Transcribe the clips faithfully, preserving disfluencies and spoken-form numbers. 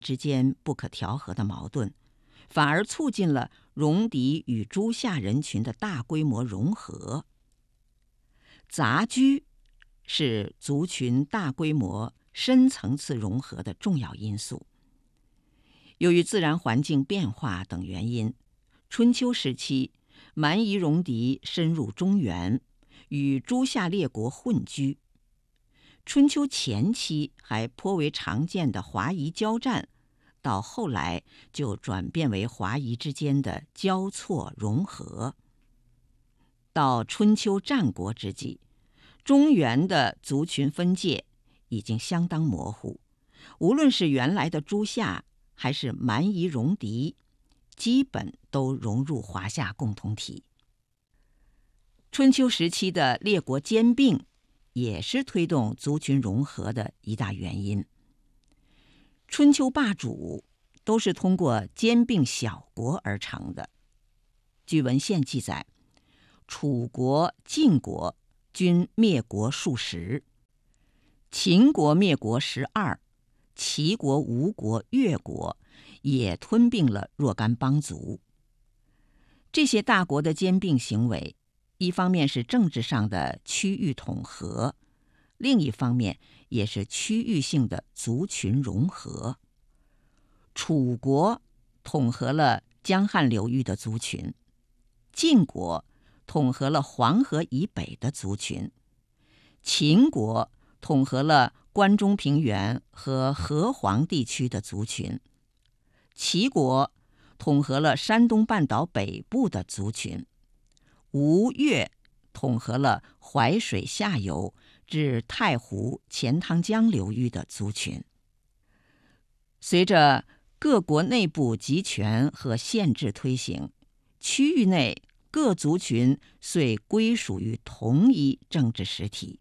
之间不可调和的矛盾，反而促进了戎狄与诸夏人群的大规模融合。杂居是族群大规模、深层次融合的重要因素。由于自然环境变化等原因，春秋时期蛮夷戎狄深入中原，与诸夏列国混居。春秋前期还颇为常见的华夷交战，到后来就转变为华夷之间的交错融合。到春秋战国之际，中原的族群分界已经相当模糊，无论是原来的诸夏还是蛮夷戎狄，基本都融入华夏共同体。春秋时期的列国兼并也是推动族群融合的一大原因。春秋霸主都是通过兼并小国而成的。据文献记载，楚国、晋国均灭国数十，秦国灭国十二，齐国、吴国、越国也吞并了若干邦族。这些大国的兼并行为，一方面是政治上的区域统合，另一方面也是区域性的族群融合。楚国统合了江汉流域的族群，晋国统合了黄河以北的族群，秦国统合了关中平原和河湟地区的族群，齐国统合了山东半岛北部的族群，吴越统合了淮水下游至太湖、钱塘江流域的族群。随着各国内部集权和限制推行，区域内各族群遂归属于同一政治实体。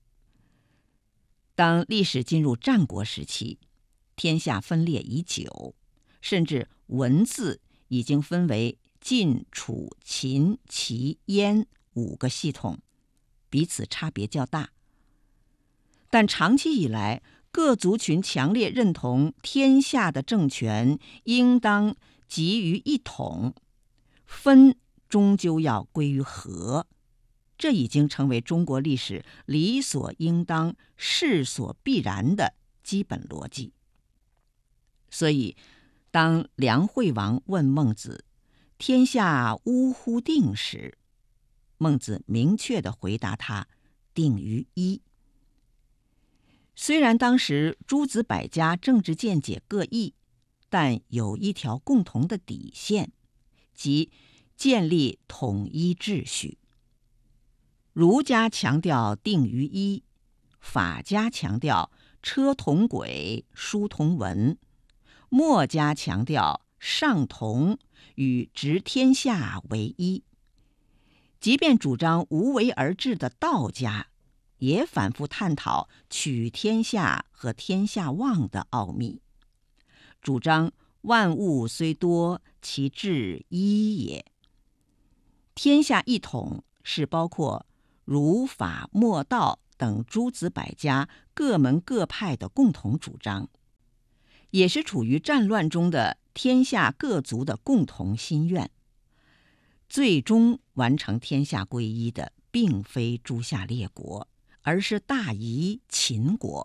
当历史进入战国时期，天下分裂已久，甚至文字已经分为晋、楚、秦、齐、燕五个系统，彼此差别较大。但长期以来，各族群强烈认同天下的政权应当集于一统，分终究要归于和，这已经成为中国历史理所应当、势所必然的基本逻辑。所以，当梁惠王问孟子“天下呜呼定”时，孟子明确地回答他：“定于一。”虽然当时诸子百家政治见解各异，但有一条共同的底线，即建立统一秩序。儒家强调定于一，法家强调车同轨、书同文，墨家强调上同与执天下为一。即便主张无为而治的道家，也反复探讨取天下和天下望的奥秘，主张万物虽多，其志一也。天下一统是包括儒、法、墨、道等诸子百家各门各派的共同主张，也是处于战乱中的天下各族的共同心愿。最终完成天下归一的，并非诸夏列国，而是大夷秦国。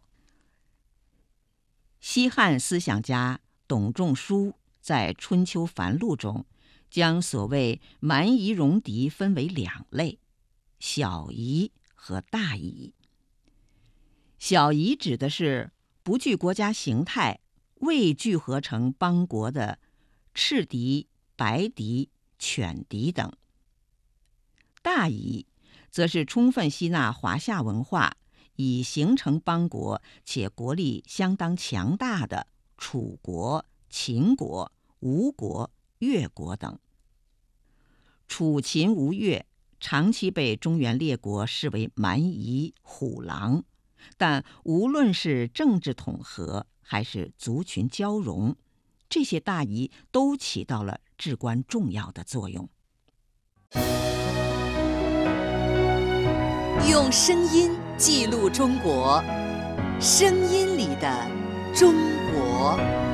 西汉思想家董仲舒在《春秋繁露》中，将所谓蛮夷戎狄分为两类：小夷和大夷。小夷指的是不具国家形态、未聚合成邦国的赤狄、白狄、犬狄等。大夷则是充分吸纳华夏文化，已形成邦国且国力相当强大的楚国、秦国、吴国、越国等。楚、秦、吴、越长期被中原列国视为蛮夷、虎狼，但无论是政治统合还是族群交融，这些大夷都起到了至关重要的作用。 用声音记录中国，声音里的中国。